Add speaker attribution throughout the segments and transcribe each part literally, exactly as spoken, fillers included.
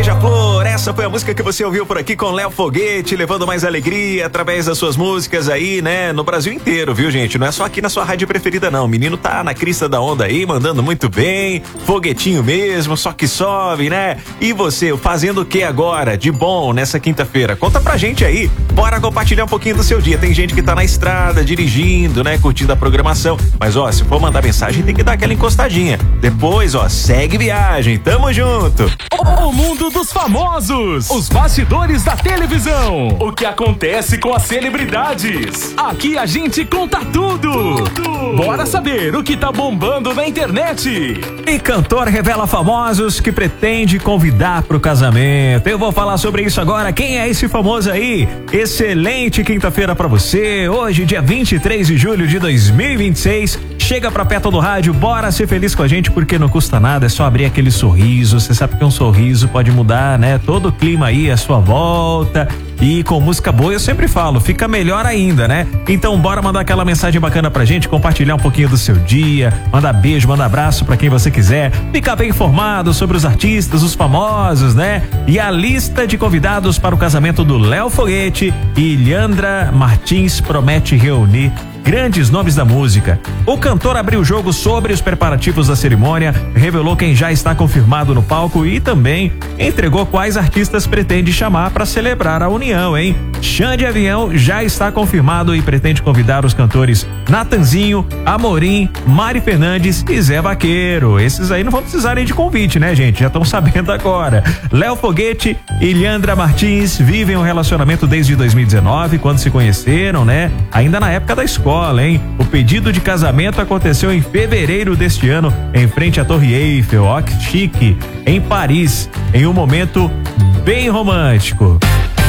Speaker 1: Beija-Flor, essa foi a música que você ouviu por aqui com Léo Foguete, levando mais alegria através das suas músicas aí, né? No Brasil inteiro, viu, gente? Não é só aqui na sua rádio preferida, não. O menino tá na crista da onda aí, mandando muito bem, foguetinho mesmo, só que sobe, né? E você, fazendo o que agora de bom nessa quinta-feira? Conta pra gente aí, bora compartilhar um pouquinho do seu dia. Tem gente que tá na estrada, dirigindo, né? Curtindo a programação. Mas, ó, se for mandar mensagem, tem que dar aquela encostadinha. Depois, ó, segue viagem. Tamo junto.
Speaker 2: O mundo dos famosos, os bastidores da televisão, o que acontece com as celebridades. Aqui a gente conta tudo. tudo. Bora saber o que tá bombando na internet.
Speaker 1: E cantor revela famosos que pretende convidar pro casamento. Eu vou falar sobre isso agora. Quem é esse famoso aí? Excelente quinta-feira pra você. Hoje, dia vinte e três de julho de dois mil e vinte e seis. Chega pra perto do rádio, bora ser feliz com a gente, porque não custa nada, é só abrir aquele sorriso. Você sabe que um sorriso pode mudar, né? Todo o clima aí à sua volta. E com música boa, eu sempre falo, fica melhor ainda, né? Então bora mandar aquela mensagem bacana pra gente, compartilhar um pouquinho do seu dia, mandar beijo, mandar abraço pra quem você quiser, ficar bem informado sobre os artistas, os famosos, né? E a lista de convidados para o casamento do Léo Foguete e Ilhandra Martins promete reunir grandes nomes da música. O cantor abriu o jogo sobre os preparativos da cerimônia, revelou quem já está confirmado no palco e também entregou quais artistas pretende chamar para celebrar a união, hein? Xande Avião já está confirmado e pretende convidar os cantores Natanzinho, Amorim, Mari Fernandes e Zé Vaqueiro. Esses aí não vão precisar nem de convite, né, gente? Já estão sabendo agora. Léo Foguete e Ilhandra Martins vivem um relacionamento desde dois mil e dezenove, quando se conheceram, né? Ainda na época da escola, hein? O pedido de casamento aconteceu em fevereiro deste ano, em frente à Torre Eiffel, ó, que chique, em Paris, em um momento bem romântico.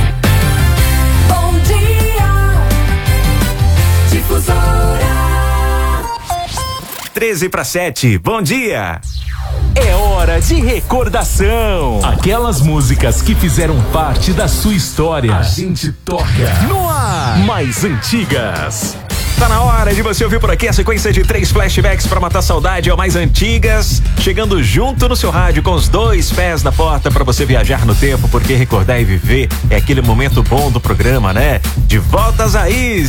Speaker 3: Bom dia, Difusora.
Speaker 1: treze para sete, bom dia.
Speaker 2: É hora de recordação. Aquelas músicas que fizeram parte da sua história. A gente toca no ar. Mais antigas.
Speaker 1: Tá na hora de você ouvir por aqui a sequência de três flashbacks pra matar saudade ao mais antigas, chegando junto no seu rádio com os dois pés na porta pra você viajar no tempo, porque recordar e viver é aquele momento bom do programa, né? De volta às raízes.